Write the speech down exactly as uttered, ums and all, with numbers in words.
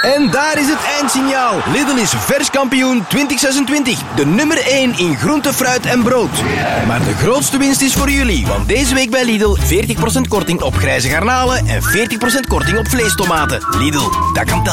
En daar is het eindsignaal. Lidl is vers kampioen twintig zesentwintig. De nummer één in groente, fruit en brood. Maar de grootste winst is voor jullie. Want deze week bij Lidl veertig procent korting op grijze garnalen en veertig procent korting op vleestomaten. Lidl, dat kan tellen.